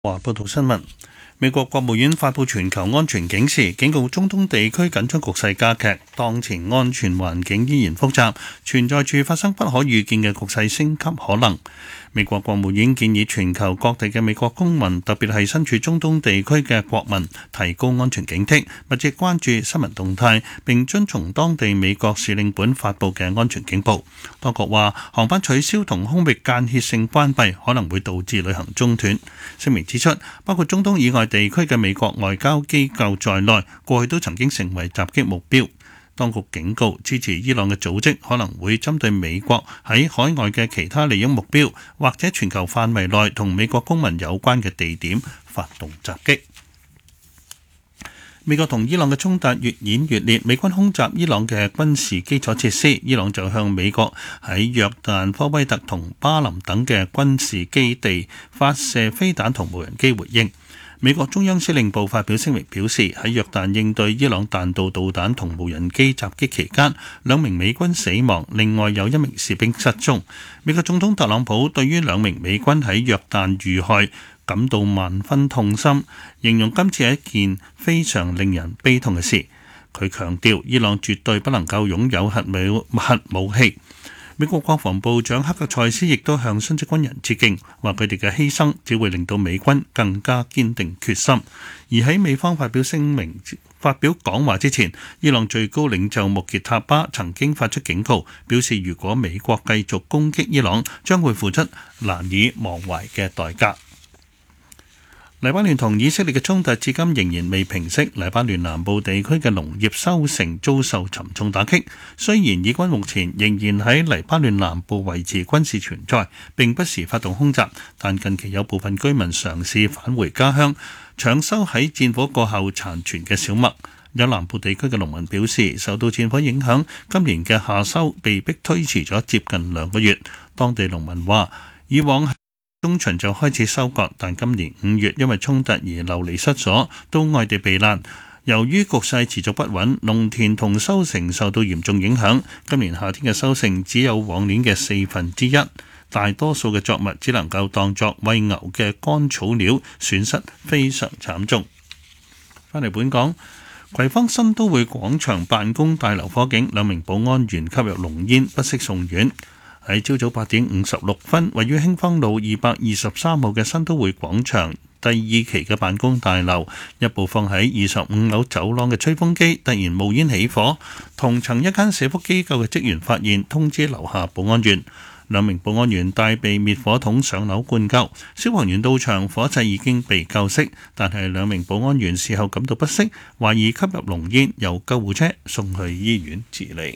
華報道新聞，美國國務院發布全球安全警示，警告中東地區緊張局勢加劇，當前安全環境依然複雜，存在住發生不可預見嘅局勢升級可能。美國國務院建議全球各地嘅美國公民，特別係身處中東地區嘅國民，提高安全警惕，密切關注新聞動態，並遵從當地美國使領館發布嘅安全警報。當局話，航班取消同空域間歇性關閉可能會導致旅行中斷。聲明指出，包括中東以外地區嘅美國外交機構在內，過去都曾經成為襲擊目標。當局警告，支持伊朗嘅組織可能會針對美國喺海外嘅其他利益目標，或者全球範圍內同美國公民有關嘅地點發動襲擊。美國同伊朗嘅衝突越演越烈，美軍空襲伊朗嘅軍事基礎設施，伊朗就向美國喺約旦、科威特同巴林等嘅軍事基地發射飛彈同無人機回應。美國中央司令部發表聲明表示，喺約旦應對伊朗彈道導彈同無人機襲擊期間，2名美軍死亡，另外有1名士兵失蹤。美國總統特朗普對於2名美軍喺約旦遇害感到萬分痛心，形容今次係一件非常令人悲痛嘅事。佢強調，伊朗絕對不能夠擁有核武器。美國國防部長克格塞斯亦都向殉職軍人致敬，話佢哋嘅犧牲只會令到美軍更加堅定決心。而喺美方發表講話之前，伊朗最高領袖穆傑塔巴曾經發出警告，表示如果美國繼續攻擊伊朗，將會付出難以忘懷嘅代價。黎巴嫩同以色列嘅衝突至今仍然未平息，黎巴嫩南部地區嘅農業收成遭受沉重打擊。雖然以軍目前仍然喺黎巴嫩南部維持軍事存在，並不時發動空襲，但近期有部分居民嘗試返回家鄉，搶修喺戰火過後殘存嘅小麥。有南部地區嘅農民表示，受到戰火影響，今年嘅夏收被迫推遲咗接近2個月。當地農民話，以往中旬就開始收割，但今年5月因為衝突而流離失所，到外地避難。由於局勢持續不穩，農田同收成受到嚴重影響。今年夏天嘅收成只有往年嘅1/4，大多數嘅作物只能夠當作餵牛嘅乾草料，損失非常慘重。返嚟本港，葵芳新都會廣場辦公大樓火警，2名保安員吸入濃煙，不適送院。喺朝早8點56分，位於興芳路223號嘅新都會廣場第2期嘅辦公大樓，一部放喺25樓走廊嘅吹風機突然冒煙起火，同層一間社福機構嘅職員發現，通知樓下保安員。2名保安員帶備滅火筒上樓灌救，消防員到場，火勢已經被救熄，但係2名保安員事後感到不適，懷疑吸入濃煙，由救護車送去醫院治理。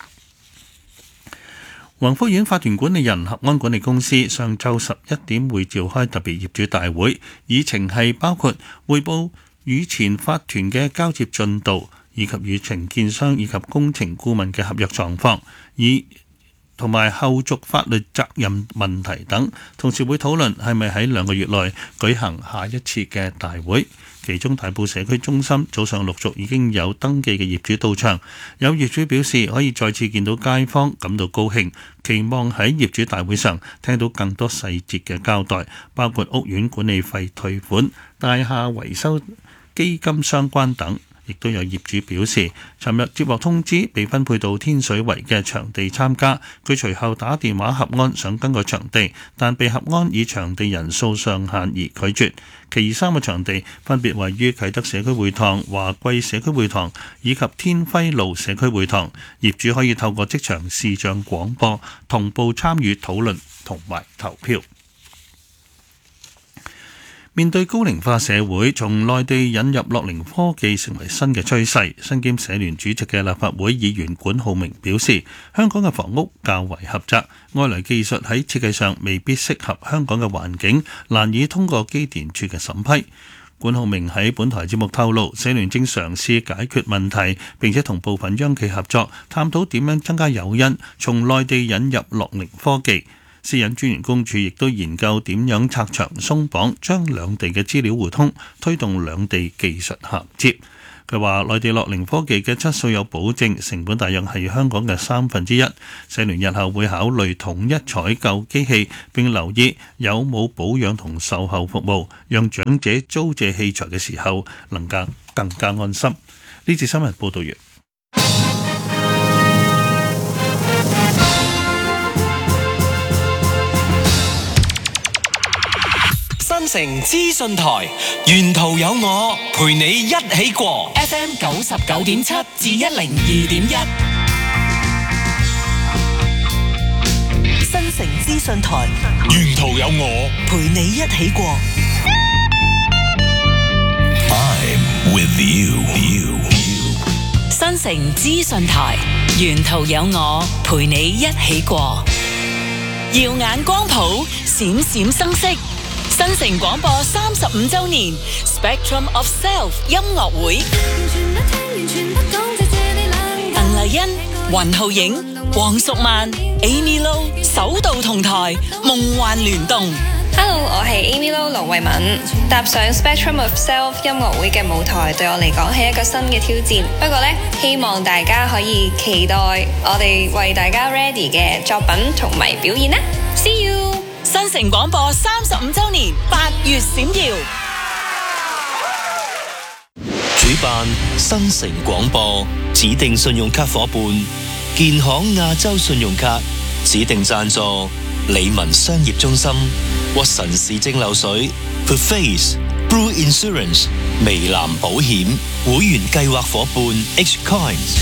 宏福苑法團管理人合安管理公司上晝11點會召開特別業主大會，議程係包括匯報與前法團嘅交接進度，以及與承建商以及工程顧問嘅合約狀況，同埋後續法律責任問題等。同時會討論係咪喺2個月內舉行下一次嘅大會。其中大埔社區中心早上陸續已經有登記嘅業主到場，有業主表示可以再次見到街坊，感到高興，期望喺業主大會上聽到更多細節嘅交代，包括屋苑管理費退款、大廈維修基金相關等。亦都有業主表示，尋日接獲通知被分配到天水圍嘅場地參加，佢隨後打電話合安想更改場地，但被合安以場地人數上限而拒絕。其餘3個場地分別位於啟德社區會堂、華貴社區會堂以及天輝路社區會堂，業主可以透過即場視像廣播同步參與討論同埋投票。面對高齡化社會，從內地引入樂齡科技成為新嘅趨勢。身兼社聯主席嘅立法會議員管浩明表示，香港嘅房屋較為狹窄，外來技術喺設計上未必適合香港嘅環境，難以通過機電署嘅審批。管浩明喺本台節目透露，社聯正嘗試解決問題，並且同部分央企合作，探討點樣增加誘因，從內地引入樂齡科技。私隱專員公署亦都研究點樣拆牆鬆綁，將兩地嘅資料互通，推動兩地技術銜接。 佢話內地樂齡科技嘅質素有保證，成本大約係香港嘅1/3。社聯日後會考慮統一採購機器，並留意有冇保養同售後服務，讓長者租借器材嘅時候能夠更加安心。呢節新聞報道完。 新城資訊台，沿途有我陪你一起過。FM 99.7至102.1， 新城資訊台， 沿途有我陪你一起過。 I'm with you。 新城資訊台，沿途有我陪你一起過。耀眼光譜，閃閃生色。新城廣播35週年 Spectrum of Self 音樂會，鄧麗欣、雲浩影、黃淑曼、Amy Lo 首度同台，夢幻聯動。 Hello， 我係 Amy Lo 盧慧敏。踏上 Spectrum of Self 音樂會嘅舞台，對我嚟講係一個新嘅挑戰。不過呢，希望大家可以期待我哋為大家 ready 嘅作品同埋表演啦。See you！ 新城廣播35週年8月閃耀， 主辦新城廣播，指定信用卡夥伴建行亞洲信用卡，指定贊助理文商業中心、屈臣氏蒸餾水、Put Face、Blue Insurance、微藍保險會員計劃夥伴 H Coins。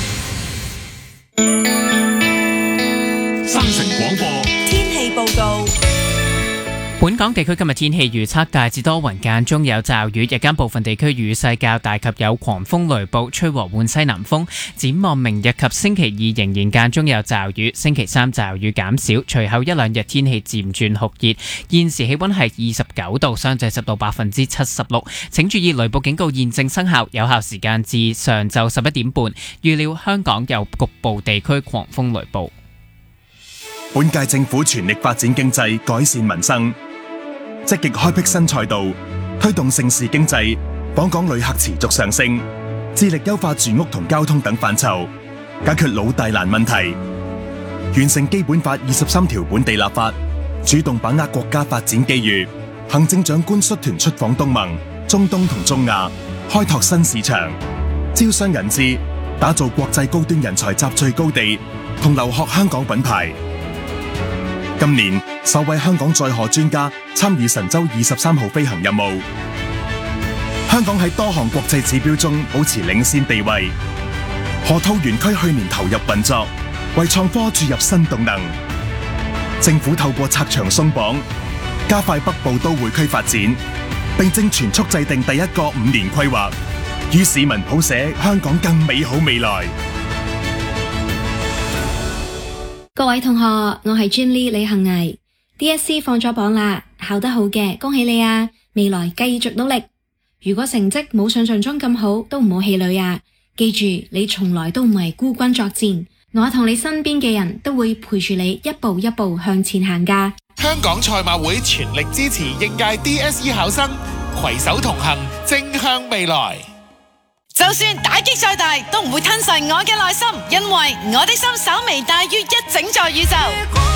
新城廣播天氣報告。 本港地區今日天氣預測大致多雲，間中有驟雨，日間部分地區雨勢較大及有狂風雷暴，吹和緩西南風。展望明日及星期二仍然間中有驟雨，星期三驟雨減少，隨後一兩日天氣漸轉酷熱。現時氣溫係29度，相對濕度76%。請注意雷暴警告現正生效，有效時間至上晝11點半。預料香港有局部地區狂風雷暴。 本屆政府全力發展經濟，改善民生，積極開闢新賽道，推動盛事經濟，訪港旅客持續上升，致力優化住屋同交通等範疇，解決老大難問題，完成基本法23條本地立法，主動把握國家發展機遇。行政長官率團出訪東盟、中東同中亞，開拓新市場，招商引資，打造國際高端人才集聚高地同留學香港品牌。今年首位香港載荷專家參與神舟23號飛行任務，香港喺多項國際指標中保持領先地位。河套園區去年投入運作，為創科注入新動能。政府透過拆牆鬆綁，加快北部都會區發展，並正全速制定第一個5年規劃，與市民譜寫香港更美好未來。 各位同學，我係 Jenny 李幸倪 ，DSE 放咗榜啦，考得好嘅，恭喜你啊！未來繼續努力。如果成績冇想象中咁好，都唔好氣餒啊！記住，你從來都唔係孤軍作戰，我同你身邊嘅人都會陪住你一步一步向前行㗎。 香港賽馬會全力支持應屆 DSE 考生，攜手同行，正向未來。 就算打擊再大，都唔會吞噬我嘅內心，因為我的心稍微大於一整座宇宙。